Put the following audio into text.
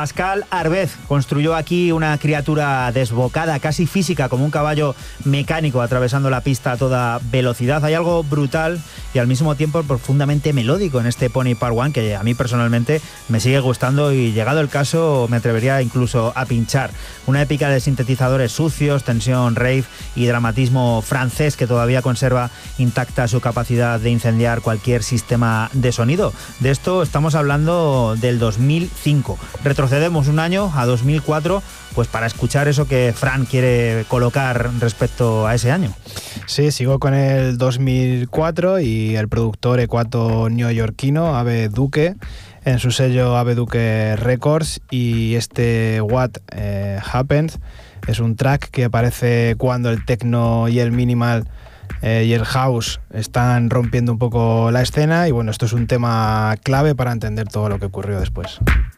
Pascal Arbez construyó aquí una criatura desbocada, casi física, como un caballo mecánico atravesando la pista a toda velocidad. Hay algo brutal y al mismo tiempo profundamente melódico en este Pony Part 1 que a mí personalmente me sigue gustando y, llegado el caso, me atrevería incluso a pinchar. Una épica de sintetizadores sucios, tensión rave y dramatismo francés que todavía conserva intacta su capacidad de incendiar cualquier sistema de sonido. De esto estamos hablando del 2005. Retrocedemos un año, a 2004, pues para escuchar eso que Fran quiere colocar respecto a ese año. Sí, sigo con el 2004 y el productor ecuato-neoyorquino Abe Duque en su sello Abe Duque Records, y este What Happened es un track que aparece cuando el techno y el minimal y el house están rompiendo un poco la escena, y bueno, esto es un tema clave para entender todo lo que ocurrió después.